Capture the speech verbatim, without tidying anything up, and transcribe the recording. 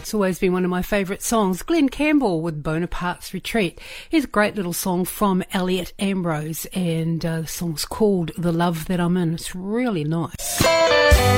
It's always been one of my favourite songs. Glenn Campbell with Bonaparte's Retreat. Here's a great little song from Elliot Ambrose, and uh, the song's called The Love That I'm In. It's really nice.